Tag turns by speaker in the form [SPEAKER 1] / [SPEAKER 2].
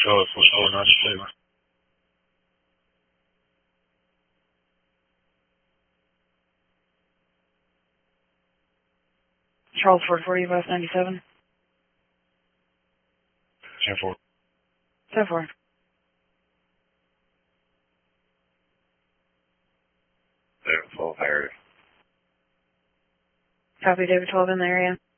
[SPEAKER 1] Charlie 44, not Taylor.
[SPEAKER 2] Charles 440, West 97.
[SPEAKER 1] 10-4.
[SPEAKER 2] 10-4.
[SPEAKER 1] David 12 area.
[SPEAKER 2] Copy, David 12 in the area.